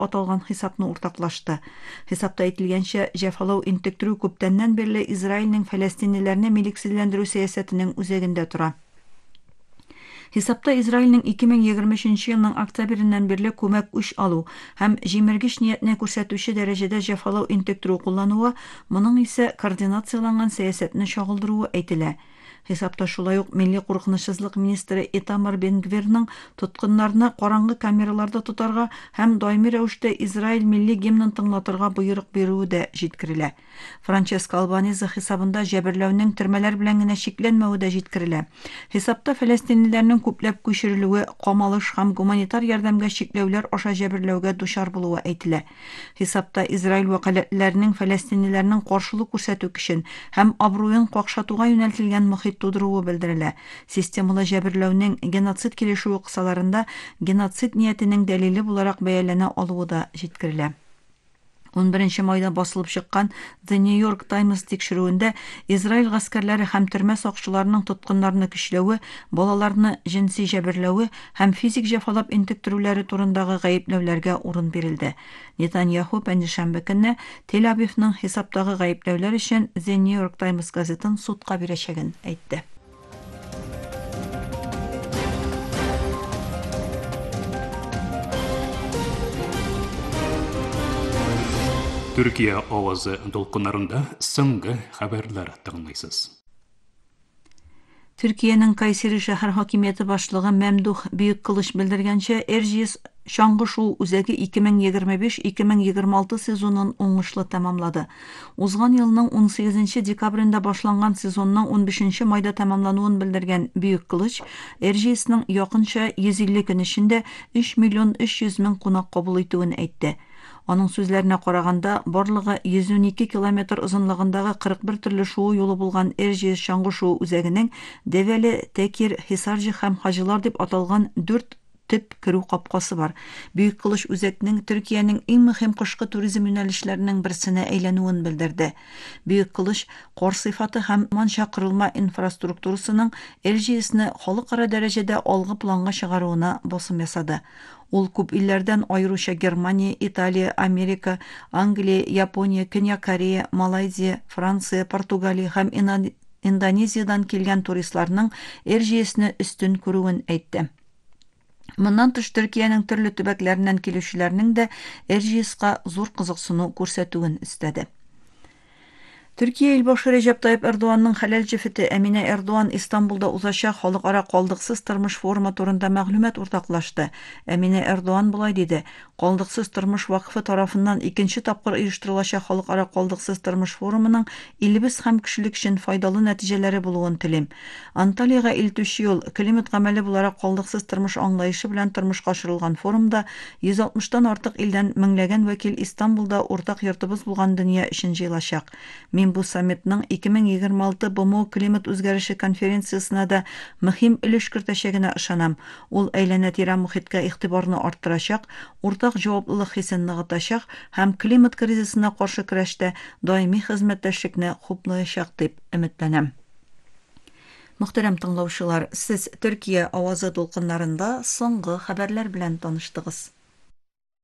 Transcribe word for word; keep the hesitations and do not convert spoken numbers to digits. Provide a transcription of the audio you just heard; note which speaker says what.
Speaker 1: аталган хисапны уртаклашты. Хисапта әйтелгәнчә, җәфалау интектерү күптәннән бирле Израильнең фәләстинлеләрне милексезләндерү сәясәтенең үзәгендә тора. Хисапта Израильнең ике мең егерме өченче елның октябреннән бирле күмәк үч алу һәм җимергеч ниятне күрсәтүче дәрәҗәдә җәфалау интектерү куллануы, моның исә координацияланган сәясәтне чагылдыруы әйтелә. Хисапта шулай ук Милли куркынычсызлык министры Итамар Бен-Гвирның тоткыннарны караңгы камераларда тотарга һәм даими рәвештә Израиль милли гимнын тыңлатырга боерык бирүе дә җиткерелә. Франческо Албанезе хисабында җәберләүнең төрмәләр белән генә шикләнмәве дә җиткерелә. Хисапта фәләстинлеләрнең күпләп күчерелүе, камалыш һәм гуманитар ярдәмгә чикләүләр аша җәберләүгә дучар булуы әйтелә. Хисапта Израиль вәкаләтләренең фәләстинлеләрнең каршылык күрсәтү көчен һәм абруен какшатуга юнәлтелгән мохит тудыруы белдерелә. Системалы җәберләүнең геноцид килешүе кысаларында геноцид ниятенең дәлиле буларак бәяләнә алуы да җиткерелә. он беренче майда басылып чыккан The New York Times тикшерүендә Израиль гаскәрләре һәм төрмә сакчыларының тоткыннарны көчләүе, балаларны җинси җәберләүе һәм физик җәфалап интектерүләре турындагы гаепләүләргә урын бирелде. Нетаньяху пәнҗешәмбе көнне Тель-Авивның хисаптагы гаепләүләр өчен The New York Times газетын судка бирәчәген әйтте.
Speaker 2: Төркия авазы долкыннарында соңгы хәбәрләр тыңлайсыз.
Speaker 1: Төркиянең Кайсери шәһәр хакимияте башлыгы Мәмдух Бөек Кылыч белдергәнчә, Эрҗис чаңгы шул үзәге ике мең егерме биш - ике мең егерме алты сезонын уңышлы тәмамлады. Узган елның он сигезенче декабрендә башланган сезонның он бишенче майда тәмамлануын белдергән Бөек Кылыч, Эрҗисның якынча йөз илле көн эчендә өч миллион өч йөз мең кунак кабул итүен әйтте. Аның сүзләренә караганда, барлыгы йөз унике километр озынлыгындагы кырык бер төрле шуу юлы булган Эрҗис чаңгы шуу үзәгенең Девеле, Текир, Хисарҗи һәм Хаҗилар дип аталган дүрт төп керү капкасы бар. Бөек Кылыч үзәкнең Төркиянең иң мөһим кышкы туризм юнәлешләренең берсенә әйләнүен белдерде. Бөек Кылыч кар сыйфаты һәм манча кырылма инфраструктурасының Эрҗисне халыкара дәрәҗәдә алгы планга чыгаруына басым ясады. Ул күп илләрдән, аеруча Германия, Италия, Америка, Англия, Япония, Көньяк Корея, Малайзия, Франция, Португалия һәм Индонезиядан килгән туристларның Эрҗисне өстен күрүен әйтте. Моннан тыш Төркиянең төрле төбәкләреннән килүчеләрнең дә Эрҗиска зур кызыксыну күрсәтүен истәде. Төркия илбашы Рәҗәп Тайип Эрдоганның хәләл җефете Әминә Эрдоган Истанбулда узачак халыкара калдыксыз тормыш форумы турында мәгълүмат уртаклашты. Әминә Эрдоган булай диде: "Калдыксыз тормыш вакыфы тарафыннан икенче тапкыр оештырылачак халыкара калдыксыз тормыш форумының илебез һәм кешелек өчен файдалы нәтиҗәләре булуын телим. Анталиягә илтүче юл климат гамәле буларак калдыксыз тормыш аңлаешы белән тормышка ашырылган форумда йөз алтмыштан артык илдән меңләгән вәкил Истанбулда уртак йортыбыз булган дөнья өчен җыелачак. Мин бу саммитның ике мең егерме алты Б М O климат үзгәреше конференциясына да мөһим өлеш кертәчәгенә ышанам. Ул әйләнә-тирә мөхиткә игътибарны арттырачак, уртак җаваплылык хисен ныгытачак һәм климат кризисына каршы көрәштә даими хезмәттәшлекне хуплаячак дип өметләнәм." Мөхтәрәм тыңлаучылар, сез Төркия авазы дулкыннарында соңгы хәбәрләр белән таныштыгыз.